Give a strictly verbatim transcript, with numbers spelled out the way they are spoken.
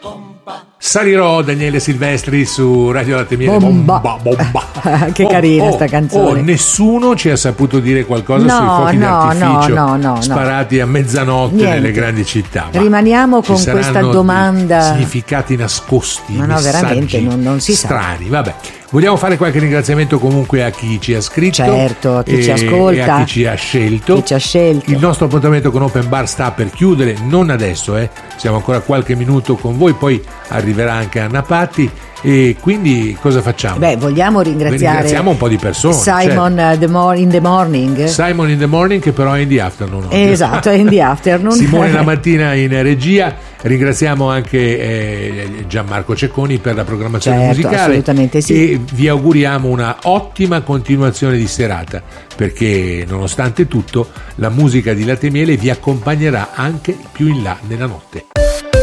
Salirò, Daniele Silvestri su Radio Latte Miele. Bomba. Bomba, bomba. Che Oh, carina oh, sta canzone. Oh, nessuno ci ha saputo dire qualcosa No, sui fuochi no, d'artificio no, no, no, sparati a mezzanotte Niente. nelle grandi città. Ma Rimaniamo ci con saranno questa dei domanda. significati nascosti, Ma no, messaggi veramente, non- non si sa. strani. Vabbè. Vogliamo fare qualche ringraziamento comunque a chi ci ha scritto, Certo, a chi e, ci ascolta, e a chi ci ha scelto. chi ci ha scelto. Il nostro appuntamento con Open Bar sta per chiudere, non adesso, eh. Siamo ancora qualche minuto con voi, poi arriverà anche Anna Patti. E quindi cosa facciamo? Beh, vogliamo ringraziare Ringraziamo un po' di persone. Simon certo. uh, the Mor- in the Morning. Simon in the morning, che però è in the afternoon. oggi. Esatto, è in the afternoon. Simone la mattina in regia. Ringraziamo anche eh, Gianmarco Cecconi per la programmazione Certo, musicale. assolutamente sì. E vi auguriamo una ottima continuazione di serata, perché nonostante tutto la musica di Latte Miele vi accompagnerà anche più in là nella notte.